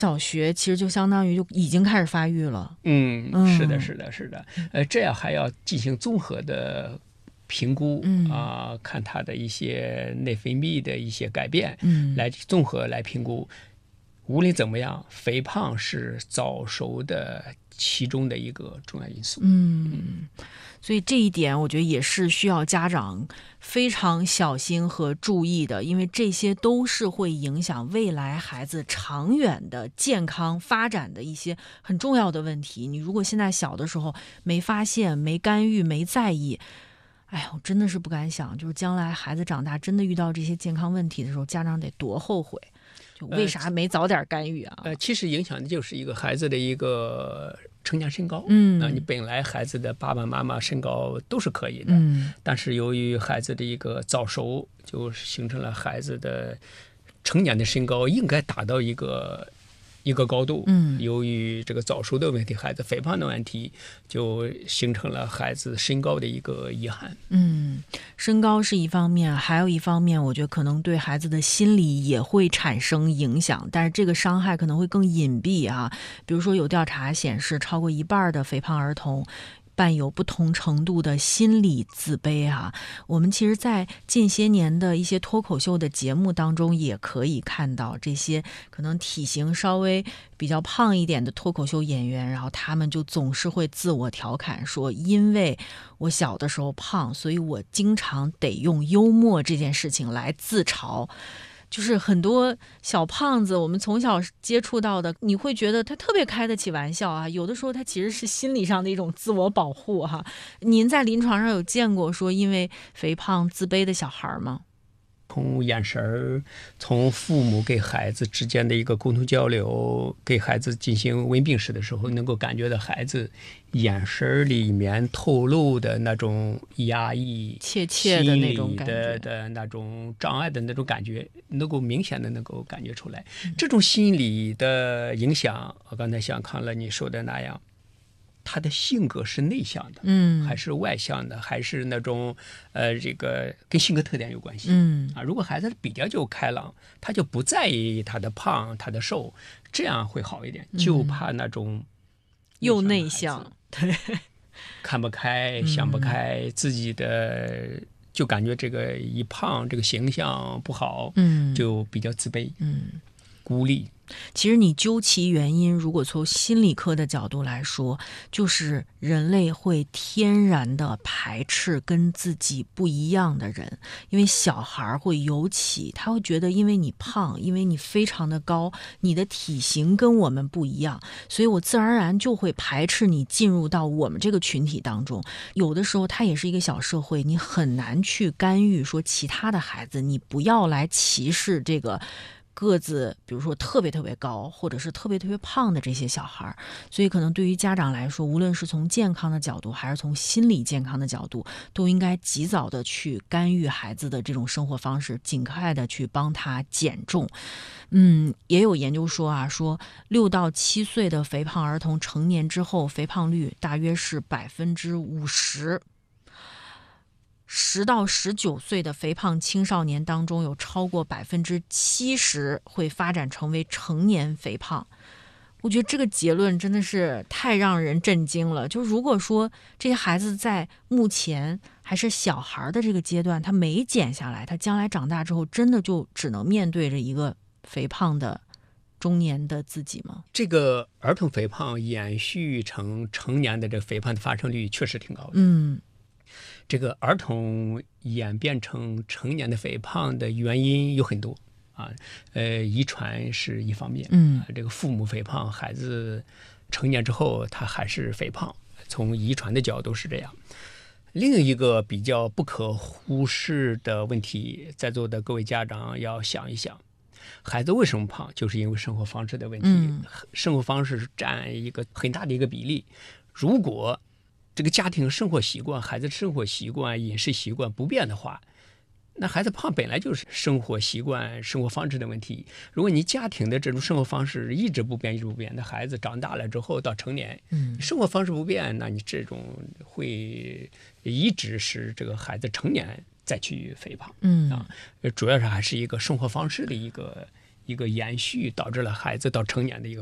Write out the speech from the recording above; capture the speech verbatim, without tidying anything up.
小学其实就相当于就已经开始发育了。 嗯，是的，是的，是的。呃，这样还要进行综合的评估啊、呃，看他的一些内分泌的一些改变， 嗯， 来综合来评估。无论怎么样，肥胖是早熟的其中的一个重要因素。 嗯，所以这一点我觉得也是需要家长非常小心和注意的，因为这些都是会影响未来孩子长远的健康发展的一些很重要的问题。你如果现在小的时候没发现、没干预、没在意，哎呀，我真的是不敢想，就是将来孩子长大真的遇到这些健康问题的时候，家长得多后悔。就为啥没早点干预啊？ 呃，其实影响的就是一个孩子的一个成年身高。 嗯， 那你本来孩子的爸爸妈妈身高都是可以的， 嗯， 但是由于孩子的一个早熟，就形成了孩子的成年的身高应该达到一个一个高度。 嗯， 由于这个早熟的问题，孩子肥胖的问题，就形成了孩子身高的一个遗憾。 嗯，身高是一方面，还有一方面，我觉得可能对孩子的心理也会产生影响，但是这个伤害可能会更隐蔽啊。比如说，有调查显示，超过一半的肥胖儿童伴有不同程度的心理自卑啊。我们其实在近些年的一些脱口秀的节目当中也可以看到，这些可能体型稍微比较胖一点的脱口秀演员，然后他们就总是会自我调侃说，因为我小的时候胖，所以我经常得用幽默这件事情来自嘲。就是很多小胖子，我们从小接触到的，你会觉得他特别开得起玩笑啊，有的时候他其实是心理上的一种自我保护哈。您在临床上有见过说因为肥胖自卑的小孩吗？ 从眼神，从父母给孩子之间的一个沟通交流，给孩子进行问病史的时候，能够感觉到孩子眼神里面透露的那种压抑、 怯怯的那种感觉， 心理的的那种障碍的那种感觉，能够明显的能够感觉出来。嗯、这种心理的影响，我刚才像康乐你说的那样。他的性格是内向的， 嗯， 还是外向的，还是那种呃，这个跟性格特点有关系， 嗯啊，如果孩子比较就开朗，他就不在意他的胖，他的瘦，这样会好一点。就怕那种又内向，对， 看不开、想不开，嗯、自己的就感觉这个一胖，这个形象不好， 嗯， 就比较自卑， 嗯， 孤立。 其实你究其原因，如果从心理科的角度来说，就是人类会天然的排斥跟自己不一样的人，因为小孩会尤其他会觉得因为你胖，因为你非常的高，你的体型跟我们不一样，所以我自然而然就会排斥你进入到我们这个群体当中。有的时候它也是一个小社会，你很难去干预说其他的孩子，你不要来歧视这个个子比如说特别特别高或者是特别特别胖的这些小孩，所以可能对于家长来说，无论是从健康的角度还是从心理健康的角度，都应该及早的去干预孩子的这种生活方式，尽快的去帮他减重。嗯，也有研究说啊，说六到七岁的肥胖儿童成年之后，肥胖率大约是百分之五十。十到十九岁的肥胖青少年当中，有超过百分之七十会发展成为成年肥胖。我觉得这个结论真的是太让人震惊了。就如果说这些孩子在目前还是小孩的这个阶段，他没减下来，他将来长大之后，真的就只能面对着一个肥胖的中年的自己吗？ 这个儿童肥胖延续成成年的这个肥胖的发生率确实挺高的。 嗯。 这个儿童演变成成年的肥胖的原因有很多啊，呃，遗传是一方面， 嗯、 啊，这个父母肥胖，孩子成年之后他还是肥胖，从遗传的角度是这样。另一个比较不可忽视的问题，在座的各位家长要想一想，孩子为什么胖，就是因为生活方式的问题， 嗯、 生活方式占一个很大的一个比例。如果这个家庭生活习惯、孩子生活习惯、饮食习惯不变的话，那孩子胖本来就是生活习惯、生活方式的问题。如果你家庭的这种生活方式一直不变、一直不变，那孩子长大了之后到成年， 嗯， 生活方式不变，那你这种会一直使这个孩子成年再去肥胖， 嗯啊，主要是还是一个生活方式的一个一个延续，导致了孩子到成年的一个。